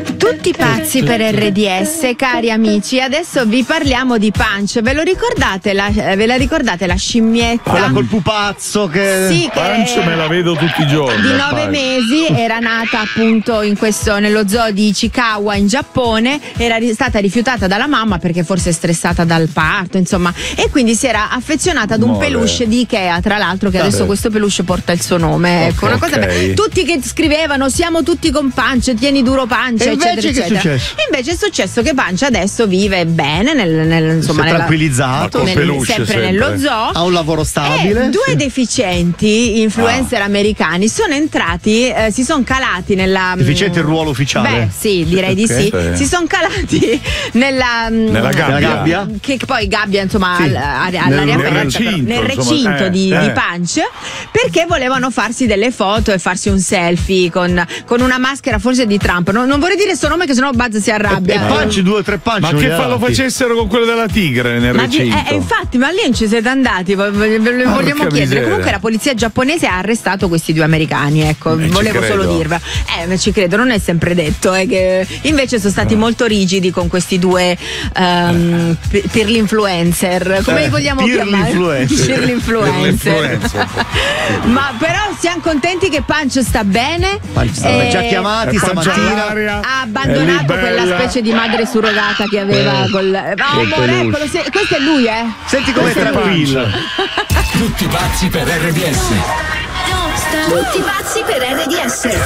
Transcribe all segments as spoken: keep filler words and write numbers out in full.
Tutti pazzi per R D S, cari amici. Adesso vi parliamo di Punch. Ve lo ricordate la, ve la ricordate la scimmietta? Quella col pupazzo che. Sì, che Punch me la vedo tutti i giorni. Di nove mesi, era nata appunto in questo, nello zoo di Ichikawa in Giappone. Era ri- stata rifiutata dalla mamma perché forse stressata dal parto, insomma, e quindi si era affezionata ad un Mole. peluche di Ikea, tra l'altro, che adesso Sì. questo peluche porta il suo nome. Ecco, una cosa Ok. tutti che scrivevano siamo tutti con Punch, tieni duro Punch, E eccetera, invece che è eccetera. successo? E invece è successo che Punch adesso vive bene nel, nel, insomma, Si è nella- tranquillizzato. Ma con nel- peluche sempre, sempre. nello zoo. Ha un lavoro stabile. E due Sì. deficienti influencer americani sono entrati, eh, si sono calati nella. Deficiente il ruolo ufficiale. Beh, sì, direi di Ok. sì. Sì. Si sono calati nella. Nella gabbia. Nella gabbia? Che poi gabbia, insomma, Sì. al- all'aria Nel- aperta, nel però, recinto, nel insomma, recinto eh, di, eh. di Punch, perché volevano farsi delle foto e farsi un selfie con, con una maschera forse di Trump. Non, non vorrei dire il suo nome, che sennò Buzz si E arrabbia. Punch, due o tre Punch. Ma non che li ha fa lo dati. facessero con quello della tigre nel Ma di- recinto? eh, infatti, ma lì non ci siete andati, vo- ve- ve- ve- Porca vogliamo chiedere. miseria. Comunque la polizia giapponese ha arrestato questi due americani, ecco, Eh, ci volevo credo. solo dirvelo. Eh, ma ci credo, non è sempre detto, eh, che invece sono stati molto rigidi con questi due ehm, p- per l'influencer, come li Eh, vogliamo peer chiamare? l'influencer. Per l'influencer. Per l'influencer. Ma però siamo contenti che Punch sta bene. Punch sta bene. Eh, Ci ha chiamati È stamattina. Punch-Aria, ha è abbandonato lì quella bella. specie di madre surrogata che aveva Eh, col. Ma col amore, peluche. eccolo, se- questo è lui, eh. Senti com'è Questo è tranquillo. Tutti pazzi per R D S. Tutti pazzi per R D S.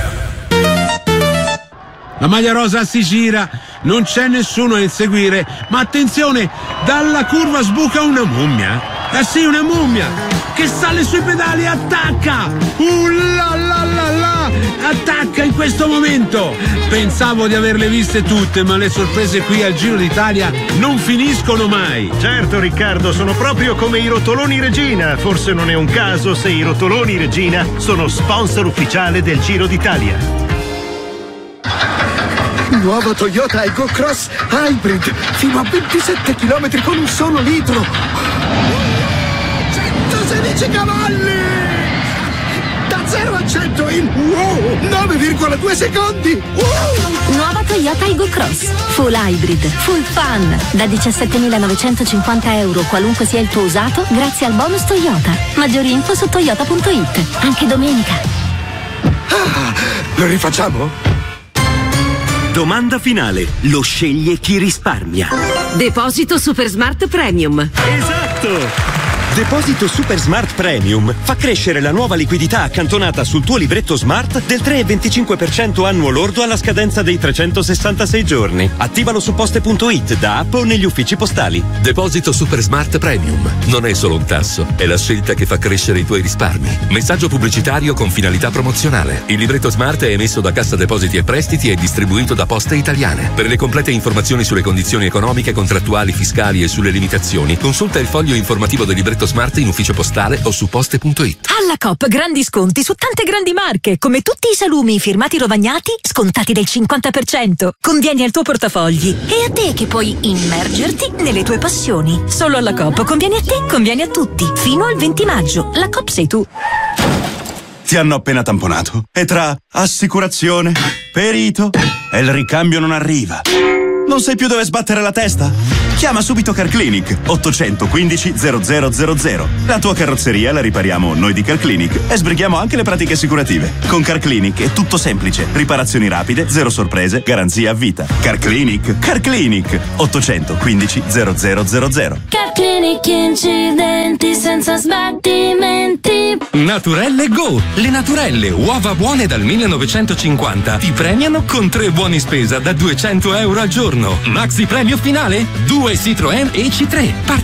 La maglia rosa si gira, non c'è nessuno a inseguire, ma attenzione, dalla curva sbuca una mummia. Eh sì, una mummia che sale sui pedali e attacca. Uh la la la la, attacca in questo momento. Pensavo di averle viste tutte, ma le sorprese qui al Giro d'Italia non finiscono mai. Certo Riccardo, sono proprio come i rotoloni Regina. Forse non è un caso se i rotoloni Regina sono sponsor ufficiale del Giro d'Italia. Nuovo Toyota Aygo Cross Hybrid, fino a ventisette chilometri con un solo litro. centosedici cavalli! Da zero a cento in wow, nove virgola due secondi! Wow! Nuova Toyota Aygo Cross. Full hybrid, full fun. Da diciassettemilanovecentocinquanta euro, qualunque sia il tuo usato, grazie al bonus Toyota. Maggiori info su toyota punto it. Anche domenica. Ah, lo rifacciamo? Domanda finale. Lo sceglie chi risparmia. Deposito Super Smart Premium. Esatto! Deposito Super Smart Premium fa crescere la nuova liquidità accantonata sul tuo libretto Smart del tre virgola venticinque per cento annuo lordo alla scadenza dei trecentosessantasei giorni. Attivalo su poste punto it, da app o negli uffici postali. Deposito Super Smart Premium. Non è solo un tasso, è la scelta che fa crescere i tuoi risparmi. Messaggio pubblicitario con finalità promozionale. Il libretto Smart è emesso da Cassa Depositi e Prestiti e distribuito da Poste Italiane. Per le complete informazioni sulle condizioni economiche, contrattuali, fiscali e sulle limitazioni, consulta il foglio informativo del libretto Smart in ufficio postale o su poste punto it. Alla Coop grandi sconti su tante grandi marche, come tutti i salumi firmati Rovagnati, scontati del cinquanta per cento. Convieni al tuo portafogli e a te che puoi immergerti nelle tue passioni. Solo alla Coop conviene a te, conviene a tutti. Fino al venti maggio. La Coop sei tu. Ti hanno appena tamponato e tra assicurazione, perito e il ricambio non arriva. Non sai più dove sbattere la testa? Chiama subito Carclinic ottocentoquindici zero zero zero zero. La tua carrozzeria la ripariamo noi di Carclinic e sbrighiamo anche le pratiche assicurative. Con Carclinic è tutto semplice. Riparazioni rapide, zero sorprese, garanzia a vita. Carclinic, Carclinic ottocentoquindici zero zero zero zero. Carclinic incidenti senza sbattimenti. Naturelle Go! Le Naturelle, uova buone dal millenovecentocinquanta, ti premiano con tre buoni spesa da duecento euro al giorno. Maxi premio finale? Due Citroën E C tre.